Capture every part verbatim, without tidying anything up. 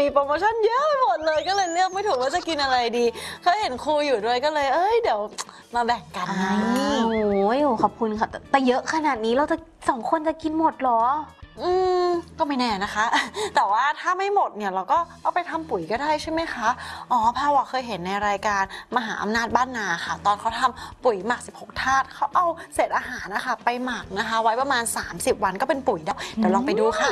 โปรโมชั่นเยอะไปหมดเลยก็เลยเลือกไม่ถูกว่าจะกินอะไรดีเขาเห็นครูอยู่ด้วยก็เลยเอ้ยเดี๋ยวมาแบ่งกันไงโอ้ยขอบคุณค่ะแต่เยอะขนาดนี้เราจะสองคนจะกินหมดหรออืมก็ไม่แน่นะคะแต่ว่าถ้าไม่หมดเนี่ยเราก็เอาไปทำปุ๋ยก็ได้ใช่ไหมคะอ๋อพาวเคยเห็นในรายการมหาอำนาจบ้านนาค่ะตอนเขาทำปุ๋ยหมักสิบหกธาตุเขาเอาเศษอาหารนะคะไปหมักนะคะไว้ประมาณสามสิบวันก็เป็นปุ๋ยแล้วเดี๋ยวลองไปดูค่ะ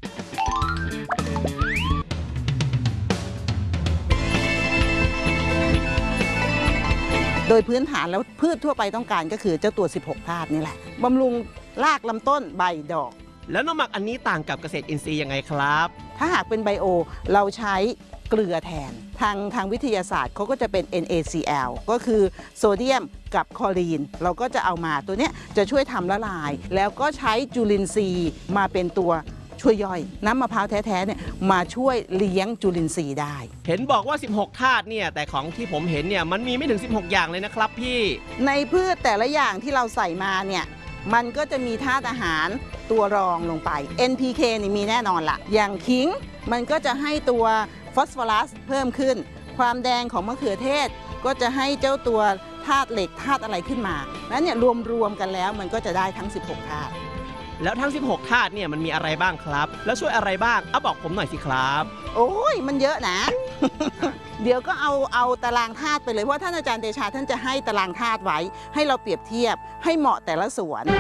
โดยพื้นฐานแล้วพืชทั่วไปต้องการก็คือเจ้าตัวสิบหกธาตุนี่แหละบำรุงรากลำต้นใบดอกแล้วน้ำหมักอันนี้ต่างกับเกษตรอินทรีย์ยังไงครับถ้าหากเป็นไบโอเราใช้เกลือแทนทางทางวิทยาศาสตร์เขาก็จะเป็น เอ็น เอ ซี แอล ก็คือโซเดียมกับคลอรีนเราก็จะเอามาตัวเนี้ยจะช่วยทำละลายแล้วก็ใช้จุลินทรีย์มาเป็นตัวช่วยย่อยน้ำมะพร้าวแท้ๆเนี่ยมาช่วยเลี้ยงจุลินทรีย์ได้เห็นบอกว่าสิบหกธาตุเนี่ยแต่ของที่ผมเห็นเนี่ยมันมีไม่ถึงสิบหกอย่างเลยนะครับพี่ในพืชแต่ละอย่างที่เราใส่มาเนี่ยมันก็จะมีธาตุอาหารตัวรองลงไป เอ็น พี เค นี่มีแน่นอนละอย่างขิงมันก็จะให้ตัวฟอสฟอรัสเพิ่มขึ้นความแดงของมะเขือเทศก็จะให้เจ้าตัวธาตุเหล็กธาตุอะไรขึ้นมาแล้วเนี่ยรวมๆกันแล้วมันก็จะได้ทั้งสิบหกธาตุแล้วทั้งสิบหกธาตุเนี่ยมันมีอะไรบ้างครับแล้วช่วยอะไรบ้างเอาบอกผมหน่อยสิครับโอ้ยมันเยอะนะ เดี๋ยวก็เอาเอาตารางธาตุไปเลยเพราะท่านอาจารย์เดชาท่านจะให้ตารางธาตุไว้ให้เราเปรียบเทียบให้เหมาะแต่ละส่วน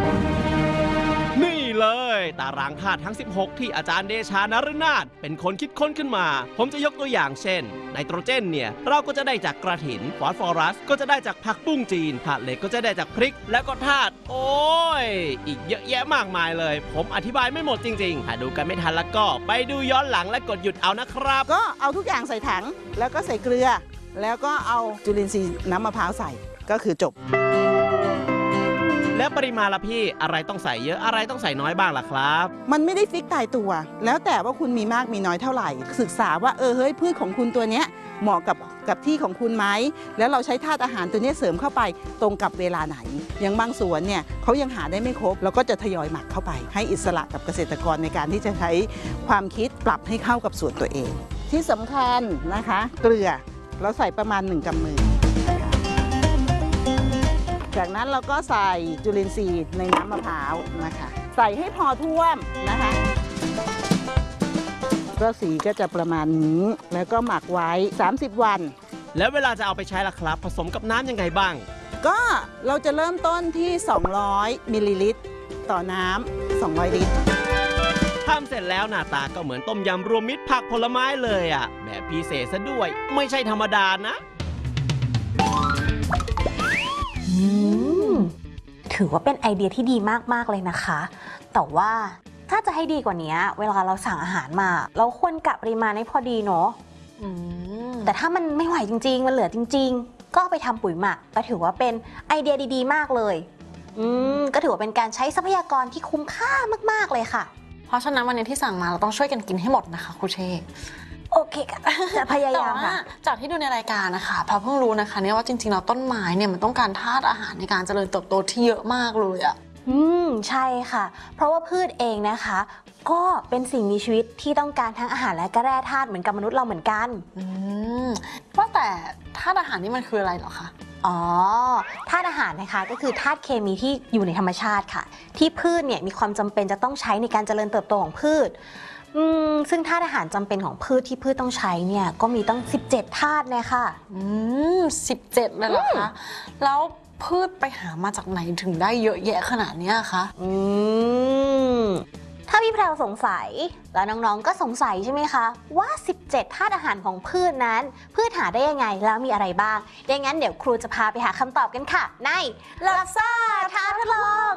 นี่เลยตารางธาตุทั้งสิบหกที่อาจารย์เดชานฤนาถเป็นคนคิดค้นขึ้นมาผมจะยกตัวอย่างเช่นไนโตรเจนเนี่ยเราก็จะได้จากกระถินฟอสฟอรัสก็จะได้จากผักบุ้งจีนธาตุเหล็กก็จะได้จากพริกแล้วก็ธาตุโอ้ยอีกเยอะแยะมากมายเลยผมอธิบายไม่หมดจริงๆถ้าดูกันไม่ทันแล้วก็ไปดูย้อนหลังและกดหยุดเอานะครับก็เอาทุกอย่างใส่ถังแล้วก็ใส่เกลือแล้วก็เอาจุลินทรีย์น้ำมะพร้าวใส่ก็คือจบแล้วปริมาณละพี่อะไรต้องใส่เยอะอะไรต้องใส่น้อยบ้างล่ะครับมันไม่ได้ฟิกตายตัวแล้วแต่ว่าคุณมีมากมีน้อยเท่าไหร่ศึกษาว่าเออเฮ้ยพืชของคุณตัวเนี้ยเหมาะกับกับที่ของคุณไหมแล้วเราใช้ธาตุอาหารตัวนี้เสริมเข้าไปตรงกับเวลาไหนอย่างบางสวนเนี่ยเขายังหาได้ไม่ครบเราก็จะทยอยหมักเข้าไปให้อิสระกับเกษตรกรในการที่จะใช้ความคิดปรับให้เข้ากับสวนตัวเองที่สำคัญนะคะเกลือเราใส่ประมาณหนึ่งกำมือจากนั้นเราก็ใส่จุลินทรีย์ในน้ำมะพร้าวนะคะใส่ให้พอท่วมนะคะก็สีก็จะประมาณนี้แล้วก็หมักไว้สามสิบวันแล้วเวลาจะเอาไปใช้ล่ะครับผสมกับน้ำยังไงบ้างก็เราจะเริ่มต้นที่สองร้อยมิลลิลิตรต่อน้ำสองร้อยลิตรทำเสร็จแล้วหน้าตาก็เหมือนต้มยำรวมมิตรผักผลไม้เลยอ่ะแบบพิเศษซะด้วยไม่ใช่ธรรมดานะถือว่าเป็นไอเดียที่ดีมากๆเลยนะคะแต่ว่าถ้าจะให้ดีกว่านี้เวลาเราสั่งอาหารมาเราควรกะปริมาณให้พอดีเนาะแต่ถ้ามันไม่ไหวจริงๆมันเหลือจริงๆก็ไปทำปุ๋ยหมักก็ถือว่าเป็นไอเดียดีๆมากเลยอืมก็ถือว่าเป็นการใช้ทรัพยากรที่คุ้มค่ามากๆเลยค่ะเพราะฉะนั้นวันนี้ที่สั่งมาเราต้องช่วยกันกินให้หมดนะคะครูเชโอเคค่ะจะพยายามค่ะจากที่ดูในรายการนะคะพอเพิ่งรู้นะคะเนี่ยว่าจริงๆเราต้นไม้เนี่ยมันต้องการธาตุอาหารในการเจริญเติบโตที่เยอะมากเลยอ่ะอืมใช่ค่ะเพราะว่าพืชเองนะคะก็เป็นสิ่งมีชีวิตที่ต้องการทั้งอาหารและก็แร่ธาตุเหมือนกับมนุษย์เราเหมือนกันอืมว่าแต่ธาตุอาหารนี่มันคืออะไรเหรอคะอ๋อธาตุอาหารนะคะก็คือธาตุเคมีที่อยู่ในธรรมชาติค่ะที่พืชเนี่ยมีความจำเป็นจะต้องใช้ในการเจริญเติบโตของพืชอืมซึ่งธาตุอาหารจำเป็นของพืชที่พืชต้องใช้เนี่ยก็มีตั้งสิบเจ็ดธาตุเลยค่ะอืมสิบเจ็ดเลยเหรอคะแล้วพืชไปหามาจากไหนถึงได้เยอะแยะขนาดนี้คะอืมถ้าพี่แพรวสงสัยแล้วน้องๆก็สงสัยใช่ไหมคะว่าสิบเจ็ดธาตุอาหารของพืชนั้นพืชหาได้ยังไงแล้วมีอะไรบ้างดังนั้นเดี๋ยวครูจะพาไปหาคำตอบกันค่ะในลักซ่าท้าทดลอง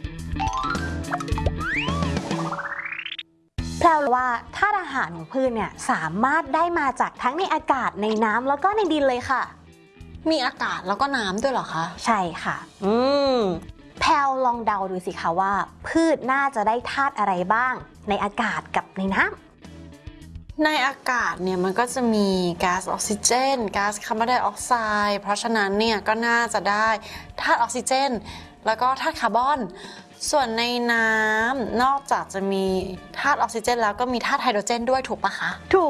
แปลว่าธาตุอาหารของพืชเนี่ยสามารถได้มาจากทั้งในอากาศในน้ำแล้วก็ในดินเลยค่ะมีอากาศแล้วก็น้ำด้วยเหรอคะใช่ค่ะอืมแพลลองเดาดูสิคะว่าพืชน่าจะได้ธาตุอะไรบ้างในอากาศกับในน้ำในอากาศเนี่ยมันก็จะมีก๊าซออกซิเจนก๊าซคาร์บอนไดออกไซด์เพราะฉะนั้นเนี่ยก็น่าจะได้ธาตุออกซิเจนแล้วก็ธาตุคาร์บอนส่วนในน้ำนอกจากจะมีธาตุออกซิเจนแล้วก็มีธาตุไฮโดรเจนด้วยถูกปะคะถูก